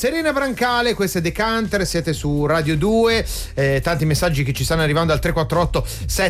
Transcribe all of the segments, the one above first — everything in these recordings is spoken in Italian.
Serena Brancale, questo è Decanter, siete su Radio 2, tanti messaggi che ci stanno arrivando al 348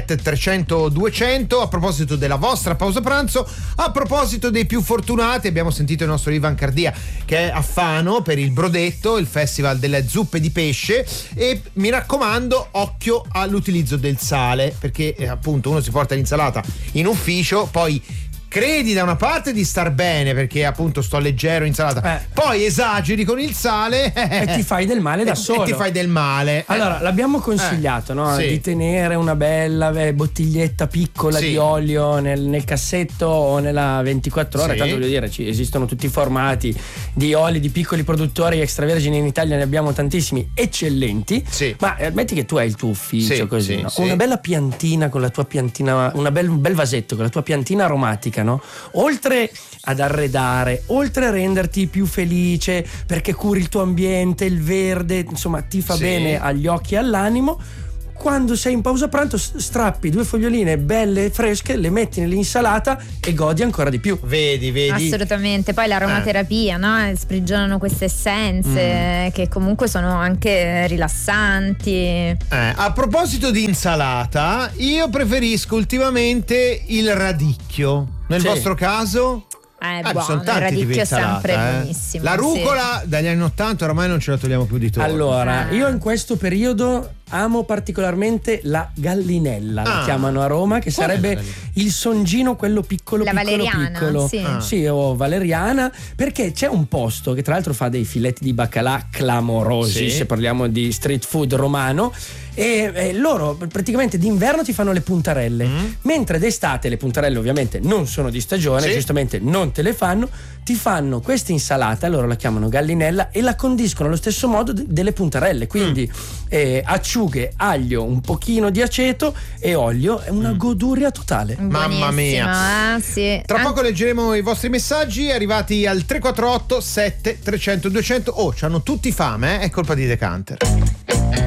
7300 200 a proposito della vostra pausa pranzo, a proposito dei più fortunati. Abbiamo sentito il nostro Ivan Cardia che è a Fano per il Brodetto, il festival delle zuppe di pesce, e mi raccomando occhio all'utilizzo del sale, perché appunto uno si porta l'insalata in ufficio, poi credi da una parte di star bene perché appunto sto leggero insalata, poi esageri con il sale e ti fai del male da solo. E ti fai del male. Allora, l'abbiamo consigliato, no? Sì. Di tenere una bella bottiglietta piccola di olio nel cassetto o nella 24 ore. Sì. Tanto voglio dire, esistono tutti i formati di oli di piccoli produttori extravergini, in Italia ne abbiamo tantissimi eccellenti. Sì. Ma ammetti che tu hai il tuo ufficio così, no? Sì. Una bella piantina con la tua piantina, un bel vasetto con la tua piantina aromatica, no? Oltre ad arredare, oltre a renderti più felice perché curi il tuo ambiente, il verde, insomma ti fa bene agli occhi e all'animo, quando sei in pausa pranzo strappi 2 foglioline belle fresche, le metti nell'insalata e godi ancora di più. Vedi. Assolutamente. Poi l'aromaterapia, no? Sprigionano queste essenze che comunque sono anche rilassanti. A proposito di insalata, io preferisco ultimamente il radicchio. Nel vostro caso? Buono, sono il tanti tipi di radicchio è insalata, sempre buonissimo. La rucola dagli anni 80 ormai non ce la togliamo più di torno. Allora, io in questo periodo amo particolarmente la gallinella, la chiamano a Roma, che sarebbe il songino, quello piccolo, la valeriana, piccolo. sì. Sì, o valeriana, perché c'è un posto che tra l'altro fa dei filetti di baccalà clamorosi, se parliamo di street food romano, e loro praticamente d'inverno ti fanno le puntarelle, mentre d'estate le puntarelle ovviamente non sono di stagione, giustamente non te le fanno, ti fanno questa insalata, loro la chiamano gallinella e la condiscono allo stesso modo delle puntarelle, quindi acciughe, aglio, un pochino di aceto e olio, è una goduria totale. Mamma mia. Sì. Tra poco leggeremo i vostri messaggi arrivati al 348 7300 200. C'hanno tutti fame, è colpa di Decanter.